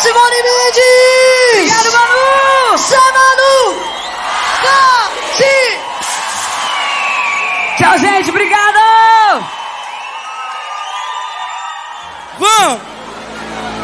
Simone Mendes! Obrigado, Manu! Samanu! Cati! Tchau, gente!